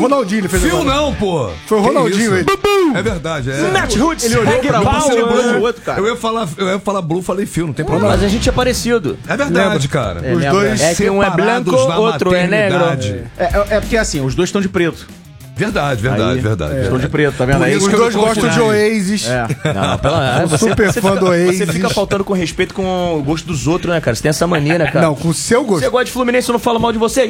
Ronaldinho, ele fez. Fio não, pô. Foi o Ronaldinho, ele. É verdade, é. Matt Roots, Ele olhou pra Blue. o outro, cara. Eu ia falar Blue, falei Fio, não tem problema. Mas a gente é parecido. É verdade, cara. Os dois É que um é branco, separados na outro é negro. maternidade. É porque assim, os dois estão de preto. Verdade. Estão de preto, tá vendo? Por Aí isso Os que dois eu gostam de confundi. Oasis. Não, pela... Super fã do Oasis. Você fica faltando com respeito com o gosto dos outros, né, cara? Você tem essa mania, né, cara? Não, com o seu gosto. Você gosta de Fluminense, eu não falo mal de você.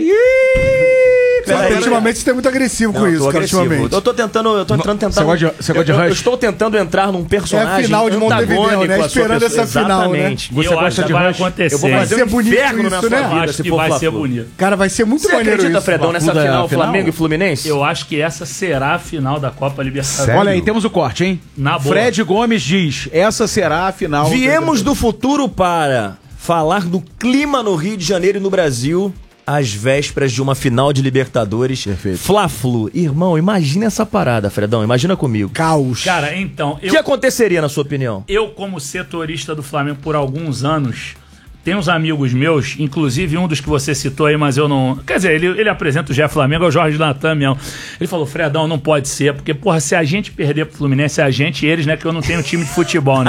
Ultimamente você é muito agressivo com isso, cara, ultimamente. Eu tô entrando tentar. Você gosta de eu Rush? estou tentando entrar num personagem É a final de Montevideo, antagônico né? à sua Esperando pessoa. essa final, né? Exatamente. Você eu gosta acho de que vai Rush? acontecer. Eu vou fazer ser um bonito inferno na isso, sua né? Eu vida acho se que for vai ser Fla-Flu. bonito. Cara, vai ser muito Você maneiro acredita, isso. Fredão, nessa Fla-Flu da final, final? Flamengo e Fluminense? Eu acho que essa será a final da Copa Libertadores. Sério? Olha aí, temos o corte, hein? Na boa. Fred Gomes diz, essa será a final. Viemos do futuro para falar do clima no Rio de Janeiro e no Brasil às vésperas de uma final de Libertadores. Perfeito. Fla-Flu. Irmão, imagina essa parada, Fredão. Imagina comigo. Caos. Cara, então, O que aconteceria, na sua opinião? eu como setorista do Flamengo por alguns anos, tem uns amigos meus, inclusive um dos que você citou aí, mas eu não... Quer dizer, ele apresenta o GE Flamengo, é o Jorge Natan mesmo. Ele falou, Fredão, não pode ser, porque, porra, se a gente perder pro Fluminense, é a gente e eles, né, que eu não tenho time de futebol, né?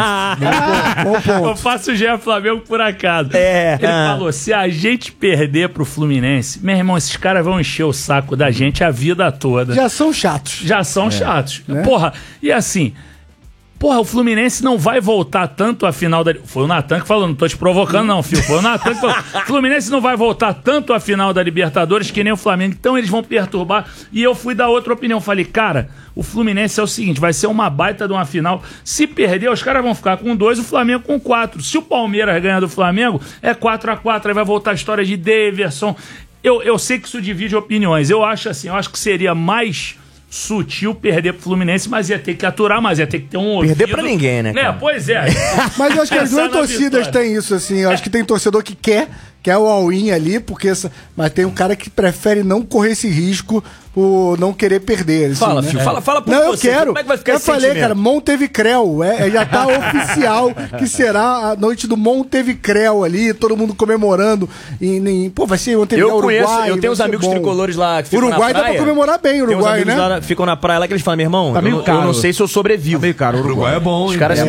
Bom ponto. Eu faço o GE Flamengo por acaso. É. Ele falou, se a gente perder pro Fluminense, meu irmão, esses caras vão encher o saco da gente a vida toda. Já são chatos. Já são chatos. Né? Porra, e assim... Porra, o Fluminense não vai voltar tanto à final da... Foi o Natan que falou, não tô te provocando não, filho. Foi o Natan que falou. O Fluminense não vai voltar tanto à final da Libertadores que nem o Flamengo. Então eles vão perturbar. E eu fui dar outra opinião. Falei, cara, o Fluminense é o seguinte, vai ser uma baita de uma final. Se perder, os caras vão ficar com 2, o Flamengo com 4. Se o Palmeiras ganhar do Flamengo, é 4-4. Aí vai voltar a história de Daverson. Eu sei que isso divide opiniões. Eu acho assim, eu acho que seria mais... sutil perder pro Fluminense, mas ia ter que aturar, mas ia ter que ter um ouvido. Perder pra ninguém, né, cara? Pois é. Mas eu acho que as duas Pensar na torcidas vitória. têm isso, assim. Eu acho que tem torcedor que quer o all-in ali, porque mas tem um cara que prefere não correr esse risco por não querer perder. Assim, Fala, né? filho, fala por Não, você. eu quero. Como é que vai ficar eu esse falei, sentimento? cara, Montevideo, já tá oficial que será a noite do Montevideo ali, todo mundo comemorando. Pô, vai ser Montevideo, Eu conheço, Uruguai. eu tenho uns vai ser amigos bom. tricolores lá que ficam Uruguai na praia. dá pra comemorar bem, Tem uns Uruguai, amigos né? lá, ficam na praia lá que eles falam, meu irmão, Tá meio eu não caro. sei se eu sobrevivo. Meio caro, Uruguai é bom, Os hein? caras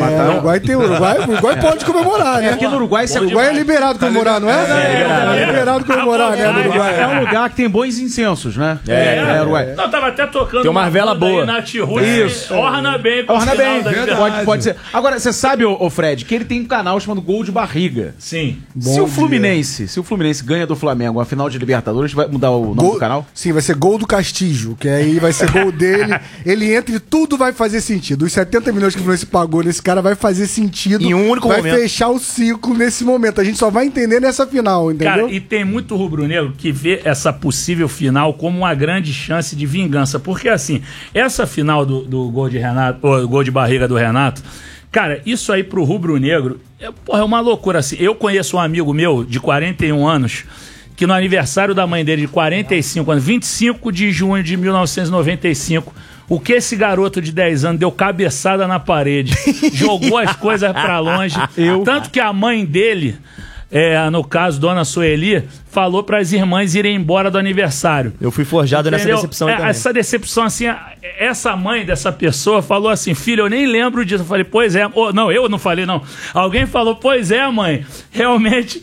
Uruguai pode comemorar, né? Aqui no Uruguai, você Uruguai é liberado comemorar, não é? É liberado comemorar, né, no Uruguai. é um lugar que tem bons incensos, né? Uruguai. Não, tava até tocando Tem uma vela banda aí, boa. Nath Roots, Isso. Orna bem. com o Orna final bem, da Libertadores. pode ser. Agora, você sabe, ô Fred, que ele tem um canal chamado Gol de Barriga. Sim. Se o Fluminense ganha do Flamengo a final de Libertadores, vai mudar o nome do canal? Sim, vai ser gol do Castillo, que aí vai ser gol dele. Ele entra e tudo vai fazer sentido. Os 70 milhões que o Fluminense pagou nesse cara vai fazer sentido. Em um único vai momento. fechar o ciclo nesse momento. A gente só vai entender nessa final, entendeu? Cara, e tem muito rubro-negro que vê essa possível final como uma grande chance de vingança. Porque, assim, essa final do gol de Renato, ou gol de barriga do Renato, cara, isso aí pro rubro-negro é uma loucura. Assim, eu conheço um amigo meu de 41 anos que no aniversário da mãe dele de 45 anos, 25 de junho de 1995, o que esse garoto de 10 anos deu cabeçada na parede, jogou as coisas pra longe, tanto que a mãe dele, no caso, Dona Sueli, falou para as irmãs irem embora do aniversário. Eu fui forjado nessa Entendeu? decepção aí também. Essa decepção, assim, essa mãe dessa pessoa falou assim, filho, eu nem lembro disso. Eu falei, pois é. Não, eu não falei, não. Alguém falou, pois é, mãe. Realmente,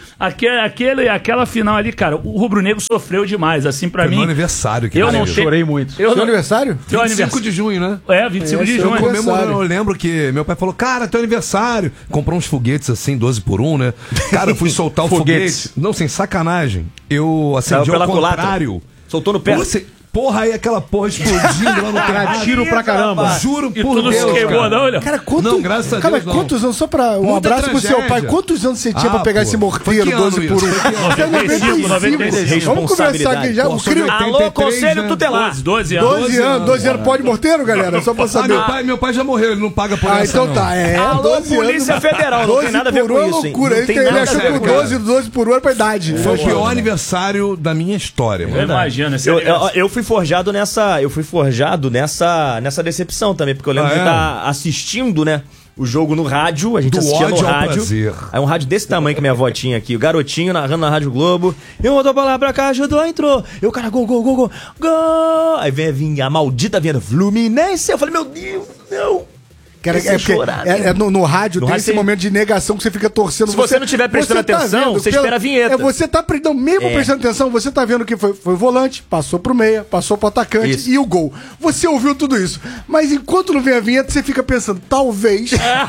aquela final ali, cara, o rubro-negro sofreu demais, assim, pra mim. Meu aniversário, que Eu não maneiro. tenho... Chorei muito. Seu aniversário? Teu 25 aniversário. de junho, né? 25 de seu junho. aniversário. Comemorando, eu lembro que meu pai falou, cara, teu aniversário. Comprou uns foguetes assim, 12 por 1, né? Cara, eu fui soltar o Foguetes. foguete. Não, sem sacanagem. Eu acendi Saiu ao pela culatra. contrário. Soltou no pé. Porra, aí aquela porra explodindo lá no caralho. Tiro pra caramba. Juro E por tudo Deus, se queimou, cara. não, olha. Cara, Não, graças a Cara, Deus, não. quantos anos, só pra um Muita abraço pro seu tragédia. pai, quantos anos você tinha pra pegar pô. esse Foi morteiro que ano 12 por 1? isso? Foi que ano? Até 95. 95. Vamos conversar aqui já. Pô, O sou de crime... 80. Alô, Conselho né? Tutelar. 12 anos. 12 anos, pode morteiro, galera? Só pra saber. Meu pai já morreu, ele não paga por essa, Então não. tá, Alô, 12 Polícia anos. Federal, não tem nada a ver com 12 isso, por 1 é hein? loucura. Não tem Ele nada achou a ver, que o cara. 12 por 1 era pra idade. Foi o pior aniversário da minha história, mano. Eu imagino esse Eu fui forjado nessa decepção também, porque eu lembro de estar assistindo, né, o jogo no rádio, a gente Do assistia no ódio ao rádio. prazer. Aí um rádio desse tamanho que minha avó tinha aqui, o garotinho narrando na Rádio Globo. Eu rodou pra lá, pra cá, ajudou, entrou. Eu, cara, gol, gol, gol, gol, gol. Aí vinha a maldita vinda Fluminense. Eu falei, meu Deus, não. Cara, Esse chorar, no rádio No tem rádio esse tem- momento de negação que você fica torcendo. Se você não tiver prestando atenção, você espera a vinheta. Você tá prestando, mesmo prestando atenção, você tá vendo que foi o volante, passou pro meia, passou pro atacante Isso. e o gol. Você ouviu tudo isso. Mas enquanto não vem a vinheta, você fica pensando, talvez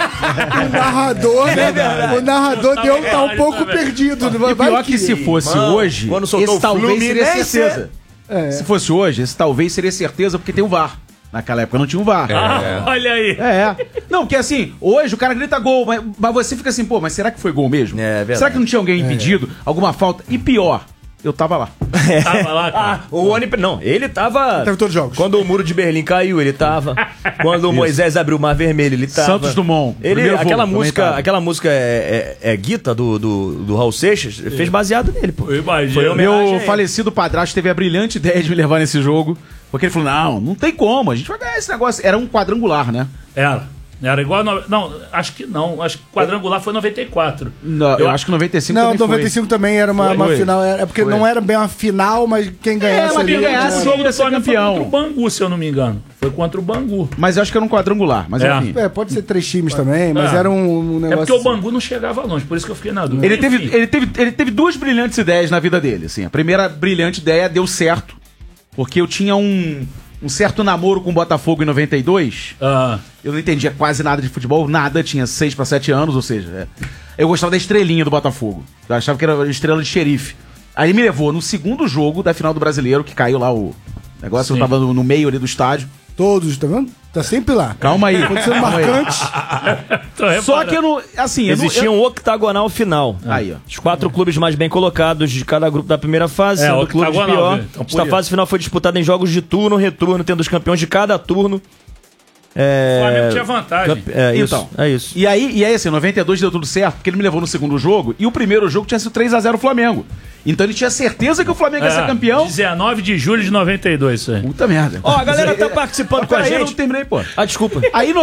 o narrador deu tá um pouco perdido. E pior que se fosse hoje, quando soltou esse o talvez seria Fluminense- certeza. Se fosse hoje, esse talvez seria certeza porque tem o VAR. Naquela época não tinha o VAR. Olha aí. Não, porque assim, hoje o cara grita gol, mas você fica assim, pô, mas será que foi gol mesmo? É verdade. Será que não tinha alguém impedido? Alguma falta? E pior, eu tava lá. Tava lá, cara. O Oni... Não, ele tava... Tava em todos os jogos. Quando o muro de Berlim caiu, ele tava. Quando o Moisés abriu o Mar Vermelho, ele tava. Santos Dumont, Ele, primeiro voo, aquela também música, tava. aquela música é Guita, do Raul Seixas, fez baseado nele, pô. Eu imagino. Foi homenagem a Meu ele. falecido padrasto teve a brilhante ideia de me levar nesse jogo, porque ele falou, não tem como, a gente vai ganhar esse negócio. Era um quadrangular, né? Era igual. Não, acho que não. Acho que quadrangular foi 94. Não, eu acho que 95 Não, também foi. 95 também era uma Foi. final. É porque Foi. não era bem uma final, mas quem ganhasse mas ali. quem ganhasse, O jogo ia do ser Flamengo foi campeão. contra o Bangu, se eu não me engano. Foi contra o Bangu. Mas eu acho que era um quadrangular, mas É. enfim. Pode ser 3 times também, mas É. era um negócio. É porque o assim. Bangu não chegava longe, por isso que eu fiquei na dúvida. Ele Enfim. teve duas brilhantes ideias na vida dele, assim. A primeira brilhante ideia deu certo, porque eu tinha um certo namoro com o Botafogo em 92. Ah, Eu não entendia quase nada de futebol, nada, tinha 6 para 7 anos, ou seja, eu gostava da estrelinha do Botafogo. Eu achava que era a estrela de xerife. Aí ele me levou no segundo jogo da final do Brasileiro, que caiu lá o negócio, Sim. eu tava no meio ali do estádio. Todos, tá vendo? Tá sempre lá. Calma aí. Acontecendo calma aí. marcante. tô reparando. Só que eu não, assim, Existia um octagonal final. Aí, ó. Os 4 clubes mais bem colocados de cada grupo da primeira fase, sendo o clube de octagonal, pior. viu? Então, por Esta isso. fase final foi disputada em jogos de turno, retorno, tendo os campeões de cada turno. O Flamengo tinha vantagem. É isso. Então. É isso. E aí, assim, 92 deu tudo certo, porque ele me levou no segundo jogo, e o primeiro jogo tinha sido 3-0 o Flamengo. Então ele tinha certeza que o Flamengo ia ser campeão. 19 de julho de 92, isso aí. Puta merda. Ó, a galera tá participando com a Peraí, eu não gente. terminei, pô. Ah, desculpa. Aí,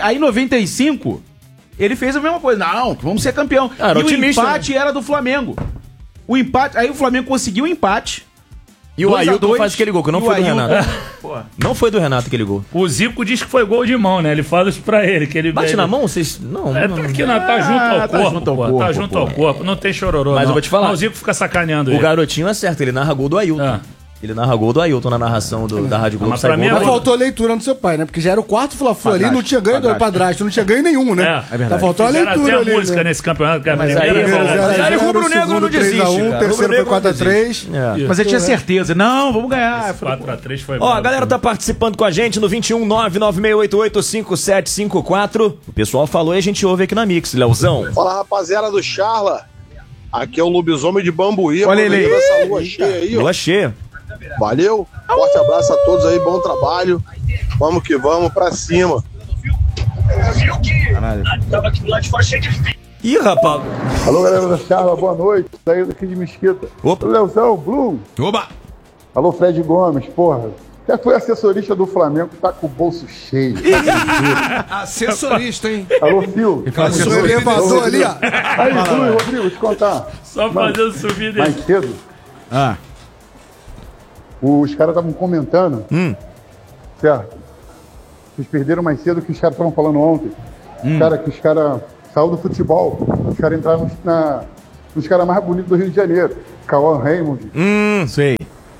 95, ele fez a mesma coisa. Não, vamos ser campeão. Era e otimista, o empate era do Flamengo. O empate, aí o Flamengo conseguiu o empate. E o 2 a Ailton 2, faz aquele gol, que não e foi o do Ailton- Renato. Porra. Não foi do Renato aquele gol. O Zico diz que foi gol de mão, né? Ele fala isso pra ele. Que ele Bate na mão? Vocês. Não, É, não. tá aqui, tá junto ao tá corpo, junto ao pô. corpo, Tá junto pô. ao corpo. Não tem chororô, Mas não. eu vou te falar. Mas o Zico fica sacaneando O ele. garotinho acerta, ele narra gol do Ailton. Ah. Ele narra gol do Ailton na narração da Rádio Globo. Mas pra mim é Mas gol. faltou a leitura no seu pai, né? Porque já era o quarto Fla-Flu ali, não tinha ganho do padrasto, não tinha ganho nenhum, né? É verdade. Tá faltou a Fizeram leitura até ali. a música né? nesse campeonato. Que é a Mas primeira aí, vez. irmão, mas aí o Rubro Negro segundo não desiste, 3 a 1, cara. O terceiro Rubro foi Negro 4 a não 3. É. Mas ele tinha certeza. Não, vamos ganhar. 4x3 foi Ó, bravo. a galera tá participando com a gente no 21 99688 5754. O pessoal falou e a gente ouve aqui na Mix, Leozão. Fala, rapaziada do Charla. Aqui é o lobisomem de Bambuí. Olha ele aí. aproveitando essa lua cheia aí, ó. Lua cheia. Valeu. Forte abraço a todos aí, bom trabalho. Vamos que vamos, pra cima. Ih, rapaz. Alô, galera da Charla, boa noite. Saiu daqui de Mesquita. Opa. Leozão, Blue. Oba! Alô, Fred Gomes, porra. Já foi assessorista do Flamengo, tá com o bolso cheio. Assessorista, hein? Alô, Phil. O elevador ali, ó. Aí, Blue, Rodrigo, te contar. Só fazendo subida aí. Mais cedo, Ah, os caras estavam comentando. Certo? Vocês perderam mais cedo que os caras estavam falando ontem. Cara, que os caras saíram do futebol. Os caras entraram nos caras mais bonitos do Rio de Janeiro. Cauã Raymond, sei.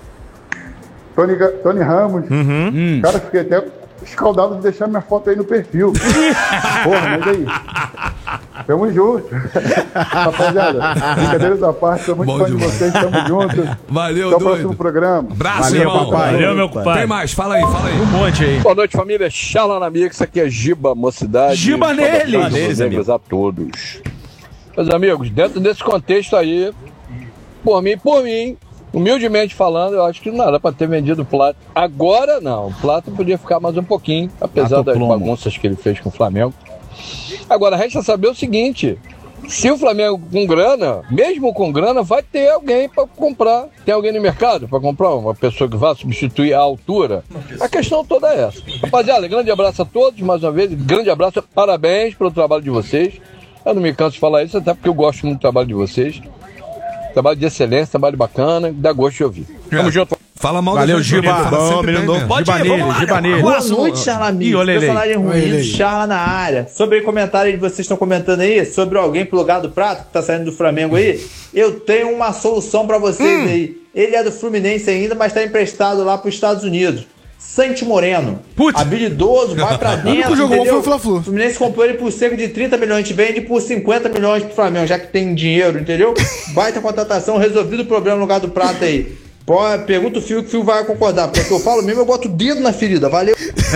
Tony Ramos. Cara, fiquei até escaldado de deixar minha foto aí no perfil. Porra, mas aí. Tamo junto. Rapaziada, brincadeiras à parte, sou muito Bom fã de demais. vocês, tamo junto. Valeu, Até o doido. próximo programa. Abraço, Valeu, irmão. papai. Valeu, meu compadre. Tem mais, fala aí, fala aí. Um monte aí. Boa noite, família. Charla na Mix, aqui é Giba, Mocidade. Giba neles! Giba neles, Negros a todos. Meus amigos, dentro desse contexto aí, por mim, humildemente falando, eu acho que não era pra ter vendido o Plata. Agora não, o Plata podia ficar mais um pouquinho, apesar Tato das plomo. bagunças que ele fez com o Flamengo. Agora, resta saber o seguinte, Se o Flamengo com grana, mesmo com grana, vai ter alguém para comprar. Tem alguém no mercado para comprar? Uma pessoa que vá substituir a altura? A questão toda é essa. Rapaziada, grande abraço a todos, mais uma vez. Grande abraço, parabéns pelo trabalho de vocês. Eu não me canso de falar isso, até porque eu gosto muito do trabalho de vocês. Trabalho de excelência, trabalho bacana, dá gosto de ouvir. Tamo junto. Fala mal Valeu, da gente, Giba. fala Bom, sempre menino bem, novo. né? Pode ir, vamos lá. Gibanês. Boa noite, Charlami. Personagem ruim, Oi, Charla na área. Sobre o comentário que vocês estão comentando aí, sobre alguém pro lugar do Prato, que tá saindo do Flamengo aí, eu tenho uma solução pra vocês aí. Ele é do Fluminense ainda, mas tá emprestado lá pros Estados Unidos. Santi Moreno. Putz. Habilidoso, vai pra O único dentro, jogo bom entendeu? foi o Fla-Flu. O Fluminense comprou ele por cerca de 30 milhões, a gente vende por 50 milhões pro Flamengo, já que tem dinheiro, entendeu? Baita contratação, resolvido o problema no lugar do Prato aí. Pô, pergunta o Fio, que o Fio vai concordar, porque o que eu falo mesmo, eu boto o dedo na ferida, valeu.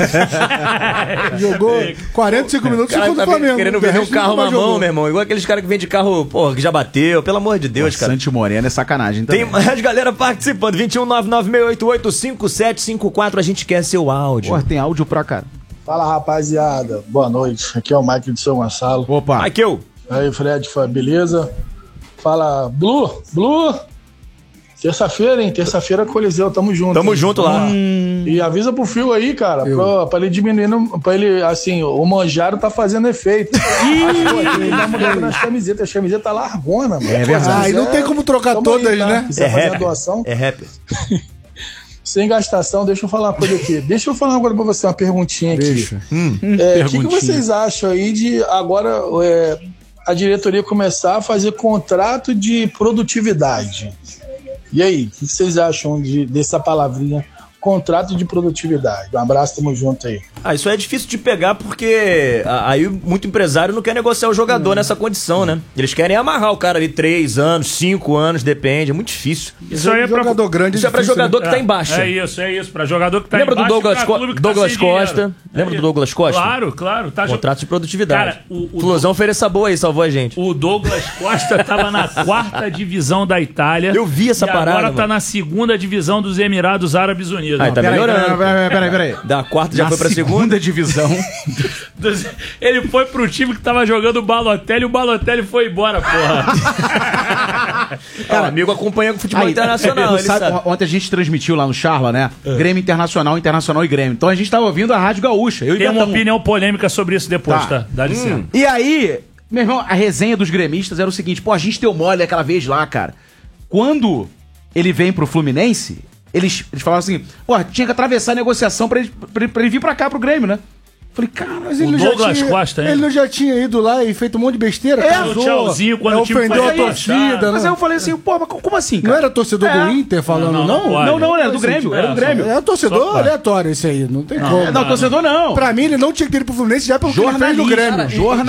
Jogou 45 minutos e Cara, ficou do tá Flamengo. querendo O vender um resto carro nunca na mais mão, jogou. meu irmão. Igual aqueles caras que vendem carro, porra, que já bateu. Pelo amor de Deus, cara. Santi Moreno é sacanagem também. Tem mais galera participando. 21996885754. A gente quer seu áudio. Porra, tem áudio pra cara. Fala, rapaziada. Boa noite. Aqui é o Mike de São Gonçalo. Opa. Michael. Aí, Fred, beleza? Fala, Blue. Terça-feira, hein? Terça-feira, Coliseu, tamo junto. Tamo hein? junto lá. E avisa pro Fio aí, cara, pra ele diminuir, pra ele, assim, o Manjaro tá fazendo efeito. Ele dá mudada nas camisetas, as camisetas largona, mano. É verdade. Ah, e não tem como trocar todas, tá? né? Quiser fazer a doação, É rapper. sem gastação, deixa eu falar uma coisa aqui. Deixa eu falar uma coisa pra você, uma perguntinha aqui. Deixa. O que vocês acham aí de agora a diretoria começar a fazer contrato de produtividade? E aí, o que vocês acham dessa palavrinha, contrato de produtividade? Um abraço, tamo junto aí. Ah, isso é difícil de pegar porque aí muito empresário não quer negociar o jogador nessa condição, né? Eles querem amarrar o cara ali 3 anos, 5 anos, depende. É muito difícil. Isso aí é pra jogador grande. Isso é pra difícil, jogador né? que tá em baixa. É isso. Pra jogador que tá Lembra do embaixo, Douglas, pra clube que tá Douglas sem dinheiro. Costa? Lembra do Douglas Costa? Claro. Tá Contrato de produtividade. Cara, o Flusão fez essa boa aí, salvou a gente. O Douglas Costa tava na 4ª divisão da Itália. Eu vi essa parada, agora tá mano. na 2ª divisão dos Emirados Árabes Unidos. Aí, tá melhorando. Peraí. Da 4ª já foi pra segunda. divisão. Ele foi pro time que tava jogando o Balotelli e o Balotelli foi embora, porra. Cara, amigo acompanha o futebol internacional, ele sabe. Ontem a gente transmitiu lá no Charla, né? Grêmio Internacional e Grêmio. Então a gente tava ouvindo a Rádio Gaúcha. Eu e Tem uma Betão. opinião polêmica sobre isso depois, tá? Dá licença. E aí, meu irmão, a resenha dos gremistas era o seguinte: pô, a gente deu mole aquela vez lá, cara. Quando ele vem pro Fluminense, eles falavam assim: pô, tinha que atravessar a negociação pra ele vir pra cá, pro Grêmio, né? Falei, cara, Mas O ele Douglas Costa, hein? ele não já tinha ido lá e feito um monte de besteira? O tchauzinho quando o time ofendeu a foi torcida, rebaixado. mas né? aí eu falei assim, pô, mas como assim, Não cara? era torcedor do Inter falando, não? pode. Não, era do Grêmio, era do Grêmio. É torcedor Só pode. aleatório esse aí, não tem como. Não, torcedor não. Pra mim, ele não tinha que ter ido pro Fluminense já pelo que ele fez no Grêmio.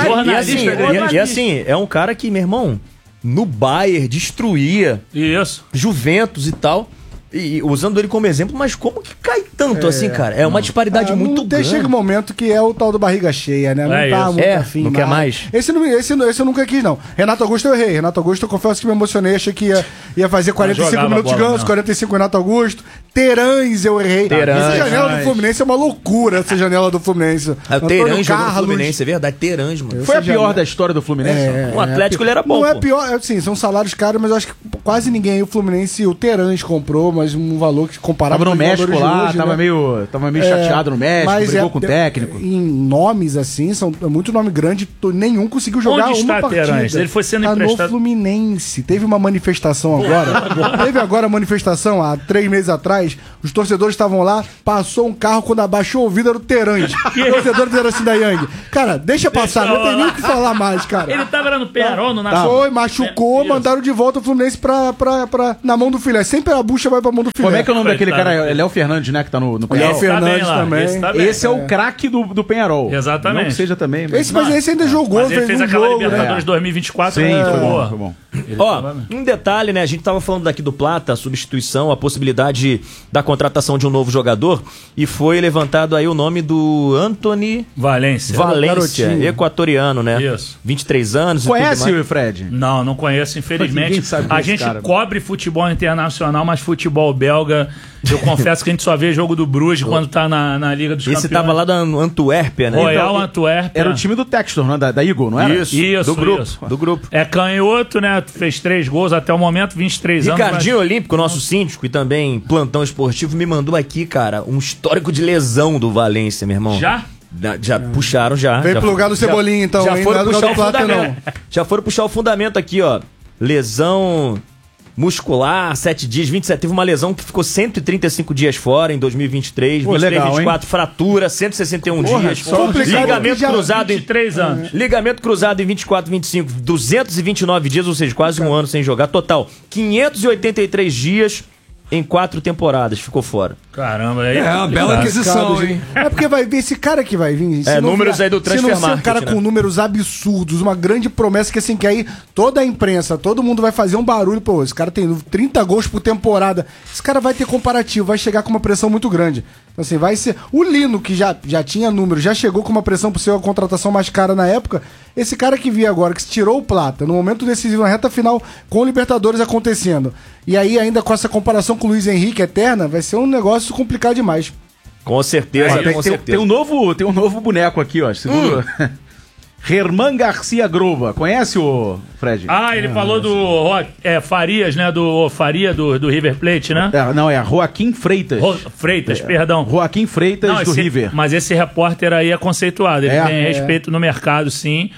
E assim, é um cara que, meu irmão, no Bayern destruía Isso. Juventus e tal. E usando ele como exemplo, mas como que cai tanto assim, cara? É uma disparidade muito grande. Chega um momento que é o tal do barriga cheia, né? Não É tá isso. muito É, afim. não quer mais? Esse eu nunca quis, não. Renato Augusto eu errei. Renato Augusto, eu confesso que me emocionei. Achei que ia fazer 45 jogava minutos de bola, ganso, não. 45 Renato Augusto. Terãs eu errei. Terãs. Essa janela do Fluminense é uma loucura, essa janela do Fluminense. É o Terãs jogou no Carlos. Fluminense, é verdade. Terãs, mano. Foi a pior da história do Fluminense? O Atlético ele era bom, Não é pô. pior, assim, são salários caros, mas eu acho que quase ninguém. O Fluminense, o Terãs comprou, mas um valor que comparava Tava no com os México jogadores de lá, hoje, tava né? meio chateado no México, brigou com o técnico. Em nomes, assim, são muito nome grande, nenhum conseguiu jogar Onde uma está partida. Terãs? Ele foi sendo Tá emprestado. no Fluminense. Teve uma manifestação agora. Teve agora a manifestação, há 3 meses atrás. Os torcedores estavam lá, passou um carro, quando abaixou o vidro era o Terãs. Os torcedores fizeram assim da Yang. Cara, deixa passar, não tem nem o que falar mais, cara. Ele tava no Penharol, no Foi, Nacional. machucou, Isso. mandaram de volta o Fluminense na mão do filé. Sempre a bucha vai pra mão do filé. Como é que é o nome daquele Coitado. cara? É Léo Fernandes, né? Que tá no Léo Penharol. Fernandes também. Esse é o craque do Penharol. Exatamente. Não que seja também. Mas... Mas esse ainda jogou, Mas ele fez um aquela jogo, Libertadores né? 2024. Sim, né? foi bom, Boa. foi bom. Ele Ó, tava- um detalhe, né? A gente tava falando daqui do Plata, a substituição, a possibilidade da contratação de um novo jogador. E foi levantado aí o nome do Anthony Valência. Valência, garotinho. equatoriano, né? Isso. 23 anos. e tudo Conhece mais. o Fred? Não conheço, infelizmente. Ninguém sabe A desse gente cara. cobre futebol internacional, mas futebol belga Eu confesso que a gente só vê jogo do Bruges quando tá na Liga dos Campeões. Esse tava lá da Antuérpia, né? Royal Antuérpia. Era o time do Textor, né? Da Eagle, não era? Isso, do grupo. isso. Do grupo. É canhoto, né? Fez 3 gols até o momento, 23 anos. Ricardinho Olímpico, nosso síndico e também plantão esportivo, me mandou aqui, cara, um histórico de lesão do Valência, meu irmão. Já puxaram, já. Vem pro lugar do Cebolinha, então. Já foram puxar o Plata, fundamento. Já foram puxar o fundamento aqui, ó. Lesão muscular, 7 dias, 27. Teve uma lesão que ficou 135 dias fora em 2023. 23, 24, fratura, 161 dias. Ligamento cruzado em 3 anos. Ligamento cruzado em 24, 25, 229 dias, ou seja, quase um ano sem jogar. Total, 583 dias em 4 temporadas. Ficou fora. Caramba, aí é uma bela aquisição, hein? É porque vai vir esse cara que vai vir. Números aí do Transfer Market. Se não ser um cara né? com números absurdos, uma grande promessa que assim, que aí toda a imprensa, todo mundo vai fazer um barulho. Pô, esse cara tem 30 gols por temporada. Esse cara vai ter comparativo, vai chegar com uma pressão muito grande. Então assim, vai ser... O Lino, que já tinha número, já chegou com uma pressão por ser a contratação mais cara na época. Esse cara que vier agora, que se tirou o Plata, no momento decisivo, na reta final, com o Libertadores acontecendo. E aí ainda com essa comparação com o Luiz Henrique eterna, vai ser um negócio complicado demais. Com certeza, com certeza. Tem um novo boneco aqui, ó. Segundo... Herman Garcia Grova. Conhece o Fred? Ah, ele falou do Farias, né? Do Faria do River Plate, né? Não, é Joaquim Freitas. Freitas, perdão. Joaquim Freitas do River. Mas esse repórter aí é conceituado. Ele tem respeito no mercado, sim.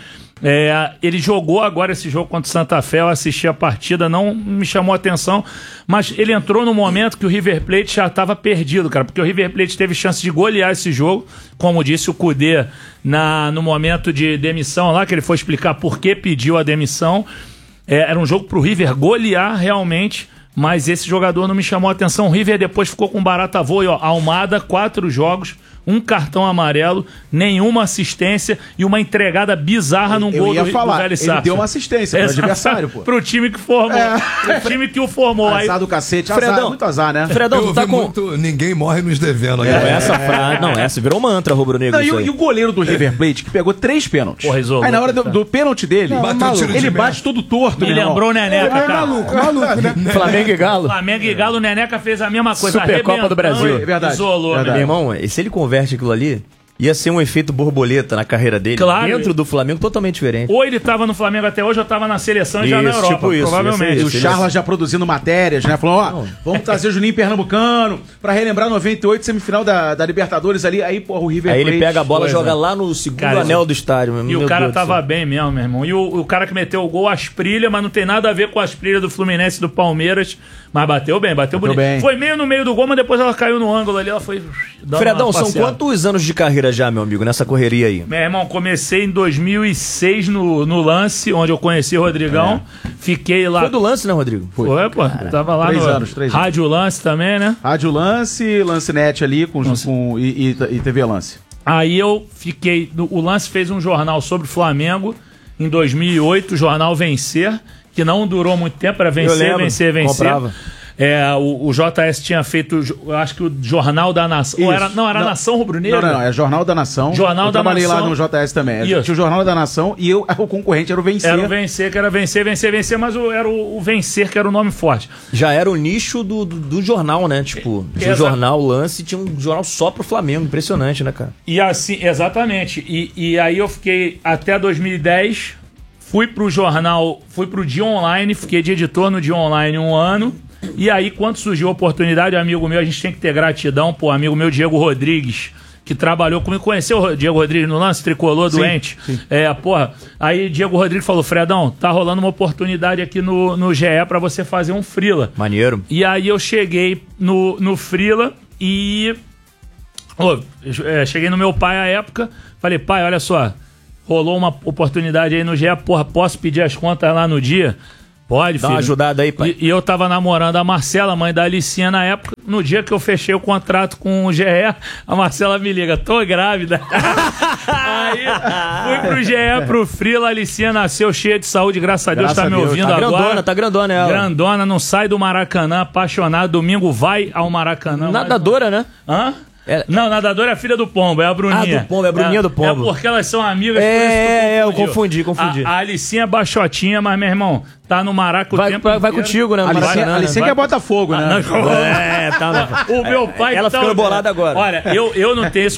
Ele jogou agora esse jogo contra o Santa Fé, eu assisti a partida, não me chamou a atenção, mas ele entrou no momento que o River Plate já estava perdido, cara, porque o River Plate teve chance de golear esse jogo, como disse o Kudê no momento de demissão lá, que ele foi explicar por que pediu a demissão. Era um jogo pro River golear realmente, mas esse jogador não me chamou a atenção. O River depois ficou com barata voa, ó, Almada, 4 jogos, 1 cartão amarelo, nenhuma assistência e uma entregada bizarra num gol do Velho Sarsfield. Ele deu uma assistência pro adversário, pô. Pro time que formou. Pro time que o formou. Azar do cacete, Fredão, muito azar, né? Fredão, tu tá com... Ninguém morre nos devendo. Essa frase... Não, essa virou mantra, rubro-negro. E o goleiro do River Plate, que pegou 3 pênaltis. Porra, isolou, aí na hora do pênalti dele, ele bate todo torto. Me lembrou o Neneca, cara. Maluco, né? Flamengo e Galo. Flamengo e Galo, o Neneca fez a mesma coisa. Supercopa do Brasil. É verdade. Isolou, Meu irmão, e se ele converte aquilo ali, ia ser um efeito borboleta na carreira dele. Claro. Dentro do Flamengo, totalmente diferente. Ou ele tava no Flamengo até hoje, ou tava na seleção e já na Europa. Tipo isso, provavelmente. E o Charla já produzindo matérias, né? Falou, vamos trazer o Juninho Pernambucano pra relembrar 98, semifinal da Libertadores ali. Aí, porra, o River Aí Plate... ele pega a bola e joga lá no segundo anel do estádio. E o cara tava bem mesmo, meu irmão. E o cara que meteu o gol, Asprilha, mas não tem nada a ver com a Asprilha do Fluminense e do Palmeiras. Mas bateu bem, bateu bonito. Bem. Foi meio no meio do gol, mas depois ela caiu no ângulo ali, ela foi... Fredão, são quantos anos de carreira já, meu amigo, nessa correria aí? Meu irmão, comecei em 2006 no Lance, onde eu conheci o Rodrigão. Fiquei lá... Foi do Lance, né, Rodrigo? Foi, pô. Eu tava lá 3 no anos. Rádio Lance também, né? Rádio Lance, Lancenet ali e TV Lance. Aí eu fiquei... O Lance fez um jornal sobre o Flamengo em 2008, o jornal Vencer, que não durou muito tempo, era vencer. Comprava. O JS tinha feito, eu acho que o Jornal da Nação. Era Nação Rubro-Negra? Não, é Jornal da Nação. Jornal da Nação. Eu trabalhei lá no JS também. Tinha o Jornal da Nação e o concorrente era o Vencer. Era o Vencer, que era vencer, mas era o Vencer, que era o nome forte. Já era o nicho do jornal, né? Tipo, tinha um jornal Lance, tinha um jornal só pro Flamengo. Impressionante, né, cara? E assim, exatamente. E aí eu fiquei até 2010, fui pro jornal, fui pro Dia Online, fiquei de editor no Dia Online 1 ano. E aí, quando surgiu a oportunidade, amigo meu, a gente tem que ter gratidão, pô, amigo meu Diego Rodrigues, que trabalhou comigo, conheceu o Diego Rodrigues no Lance, tricolor doente. Sim. Aí Diego Rodrigues falou, Fredão, tá rolando uma oportunidade aqui no GE pra você fazer um freela. Maneiro. E aí eu cheguei no freela e... cheguei no meu pai à época, falei, pai, olha só, rolou uma oportunidade aí no GE, porra, posso pedir as contas lá no dia? Pode, filho. Dá uma ajudada aí, pai. E eu tava namorando a Marcela, mãe da Alicinha, na época. No dia que eu fechei o contrato com o GE, a Marcela me liga, tô grávida. Aí fui pro GE, pro Frila, a Alicinha nasceu cheia de saúde, graças a Deus, tá me ouvindo agora. Tá grandona ela. Grandona, não sai do Maracanã, apaixonada. Domingo vai ao Maracanã. Nadadora, né? Hã? Não, nadadora é a filha do Pombo, é a Bruninha. Ah, do Pombo, é a Bruninha do Pombo. É porque elas são amigas. Eu confundi. A Alicinha é baixotinha, mas, meu irmão, tá no Maraca o tempo Vai contigo, né? A Alicinha que é Botafogo, né? O meu pai ela ficando bolada agora. Olha, eu não tenho esse